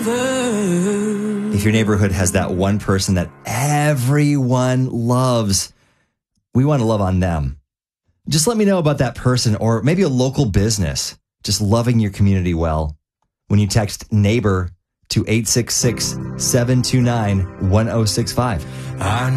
If your neighborhood has that one person that everyone loves, we want to love on them. Just let me know about that person, or maybe a local business just loving your community well, when you text neighbor to 866-729-1065.